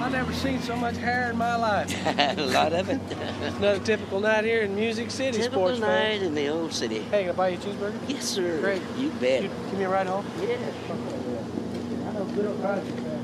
I never seen so much hair in my life. A lot of it. Another typical night here in Music City, Typical sports night fan. in the old city. Hey, can I buy you a cheeseburger? Yes, sir. Great. You bet. Give me a ride home? Yeah. I know good old country fan.